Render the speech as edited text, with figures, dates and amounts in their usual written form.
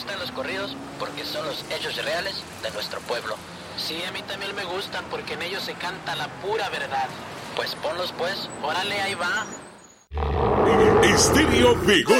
gustan los corridos porque son los hechos reales de nuestro pueblo. Sí, a mí también me gustan porque en ellos se canta la pura verdad. Pues ponlos pues. Órale, ahí va. Estéreo Bigote.